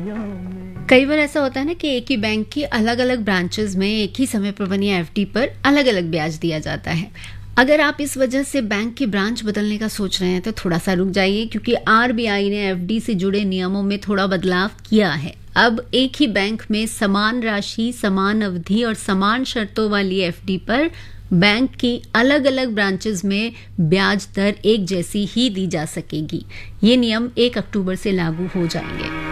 कई बार ऐसा होता है ना कि एक ही बैंक की अलग अलग ब्रांचेस में एक ही समय पर बनी एफडी पर अलग अलग ब्याज दिया जाता है। अगर आप इस वजह से बैंक की ब्रांच बदलने का सोच रहे हैं तो थोड़ा सा रुक जाइए, क्योंकि आरबीआई ने एफडी से जुड़े नियमों में थोड़ा बदलाव किया है। अब एक ही बैंक में समान राशि, समान अवधि और समान शर्तों वाली एफडी पर बैंक की अलग अलग ब्रांचेस में ब्याज दर एक जैसी ही दी जा सकेगी। ये नियम 1 अक्टूबर से लागू हो जाएंगे।